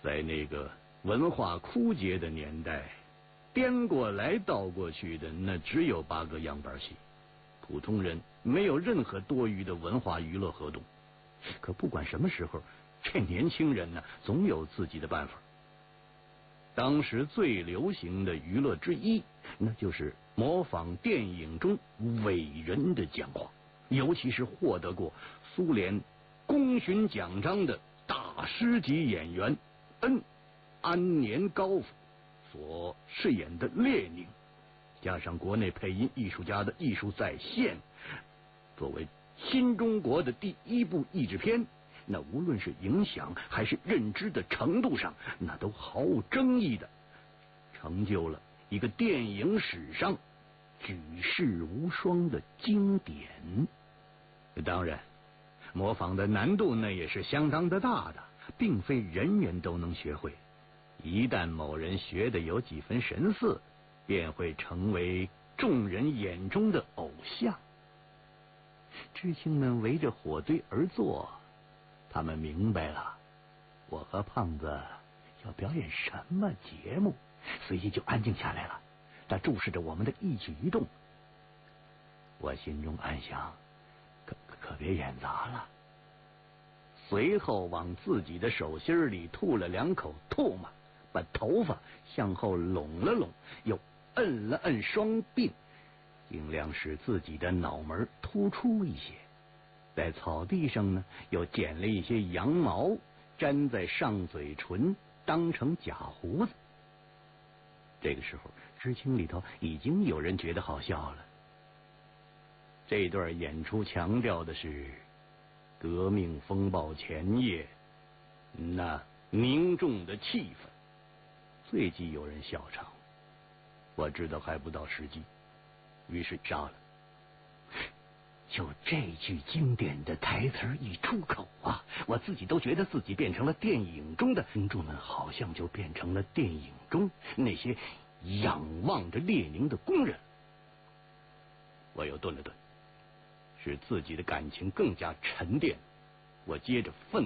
在那个文化枯竭的年代，颠过来倒过去的那只有8个样板戏，普通人没有任何多余的文化娱乐活动。可不管什么时候，这年轻人呢，总有自己的办法。当时最流行的娱乐之一，那就是模仿电影中伟人的讲话，尤其是获得过苏联功勋奖章的大师级演员安年高夫所饰演的列宁，加上国内配音艺术家的艺术再现，作为新中国的第一部译制片，那无论是影响还是认知的程度上，那都毫无争议的成就了一个电影史上举世无双的经典。当然，模仿的难度那也是相当的大的，并非人人都能学会。一旦某人学得有几分神似，便会成为众人眼中的偶像。知青们围着火堆而坐，他们明白了我和胖子要表演什么节目，随即就安静下来了。他注视着我们的一举一动，我心中暗想，可别演砸了。随后往自己的手心里吐了2口唾沫，把头发向后拢了拢，又摁了摁双鬓，尽量使自己的脑门突出一些。在草地上呢，又捡了一些羊毛粘在上嘴唇，当成假胡子。这个时候，知青里头已经有人觉得好笑了。这段演出强调的是革命风暴前夜那凝重的气氛，随即有人笑场。我知道还不到时机，于是笑了。就这句经典的台词一出口啊，我自己都觉得自己变成了电影中的听众们，好像就变成了电影中那些仰望着列宁的工人。我又顿了顿，使自己的感情更加沉淀。我接着愤